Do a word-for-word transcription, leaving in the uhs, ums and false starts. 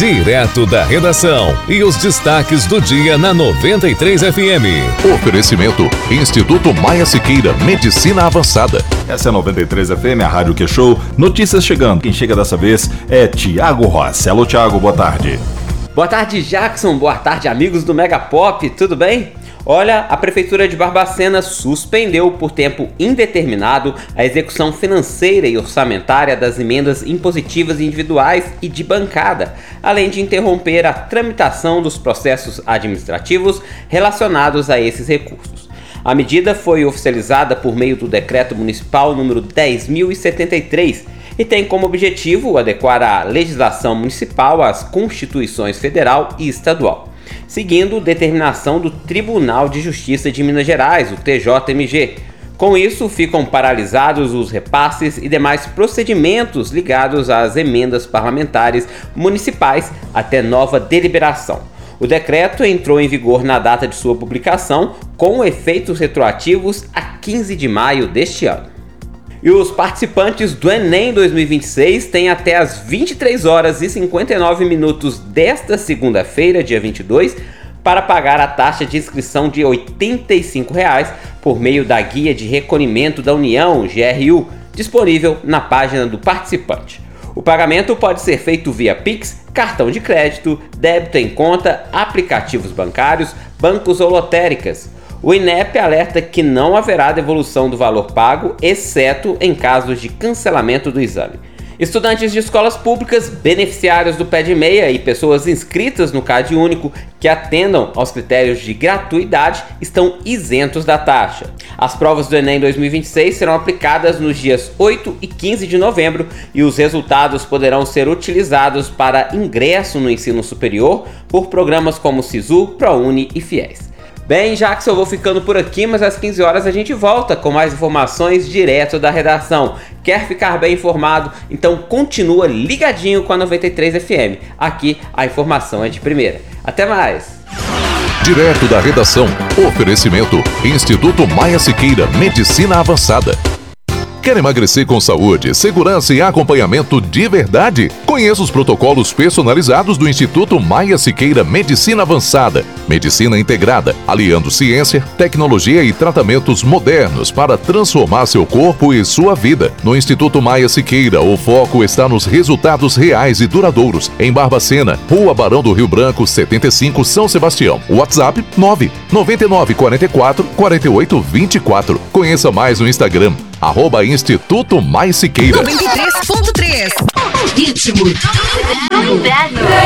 direto da redação e os destaques do dia na noventa e três F M. Oferecimento Instituto Maia Siqueira, Medicina Avançada. Essa é a noventa e três F M, a Rádio Que Show. Notícias chegando. Quem chega dessa vez é Tiago Rossi. Alô, Tiago, boa tarde. Boa tarde, Jackson. Boa tarde, amigos do Mega Pop. Tudo bem? Olha, a Prefeitura de Barbacena suspendeu por tempo indeterminado a execução financeira e orçamentária das emendas impositivas individuais e de bancada, além de interromper a tramitação dos processos administrativos relacionados a esses recursos. A medida foi oficializada por meio do Decreto Municipal número dez mil e setenta e três e tem como objetivo adequar a legislação municipal às constituições federal e estadual, seguindo determinação do Tribunal de Justiça de Minas Gerais, o T J M G. Com isso, ficam paralisados os repasses e demais procedimentos ligados às emendas parlamentares municipais até nova deliberação. O decreto entrou em vigor na data de sua publicação, com efeitos retroativos a quinze de maio deste ano. E os participantes do Enem dois mil e vinte e seis têm até as vinte e três horas e cinquenta e nove minutos desta segunda-feira, dia vinte e dois, para pagar a taxa de inscrição de oitenta e cinco reais por meio da Guia de Recolhimento da União, G R U, disponível na página do participante. O pagamento pode ser feito via Pix, cartão de crédito, débito em conta, aplicativos bancários, bancos ou lotéricas. O INEP alerta que não haverá devolução do valor pago, exceto em casos de cancelamento do exame. Estudantes de escolas públicas, beneficiários do Pé de Meia e pessoas inscritas no Cade Único que atendam aos critérios de gratuidade estão isentos da taxa. As provas do Enem dois mil e vinte e seis serão aplicadas nos dias oito e quinze de novembro e os resultados poderão ser utilizados para ingresso no ensino superior por programas como SISU, ProUni e FIES. Bem, Jackson, eu vou ficando por aqui, mas às quinze horas a gente volta com mais informações direto da redação. Quer ficar bem informado? Então continua ligadinho com a noventa e três F M. Aqui a informação é de primeira. Até mais! Direto da redação, oferecimento Instituto Maia Siqueira, Medicina Avançada. Quer emagrecer com saúde, segurança e acompanhamento de verdade? Conheça os protocolos personalizados do Instituto Maia Siqueira Medicina Avançada. Medicina integrada, aliando ciência, tecnologia e tratamentos modernos para transformar seu corpo e sua vida. No Instituto Maia Siqueira, o foco está nos resultados reais e duradouros. Em Barbacena, Rua Barão do Rio Branco, setenta e cinco, São Sebastião. WhatsApp nove nove nove quatro quatro quatro oito dois quatro. Conheça mais no Instagram, arroba Instituto Maia Siqueira. noventa e três ponto três. Ritmo.